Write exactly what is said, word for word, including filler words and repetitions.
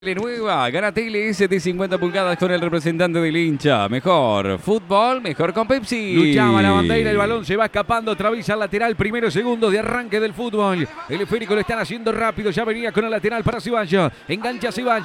Nueva, gana T L S de cincuenta pulgadas con el representante del hincha. Mejor fútbol, mejor con Pepsi. Luchaba la bandera, el balón se va escapando, atraviesa el lateral, primero segundo de arranque del fútbol. El esférico lo están haciendo rápido, ya venía con el lateral para Ceballos. Engancha Ceballos.